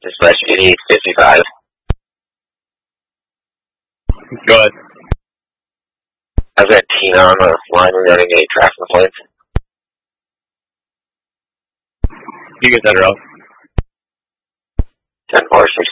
Dispatch 8855. Go ahead. I've got Tina on the line regarding a traffic complaint. You get that, Ralph. 10-4,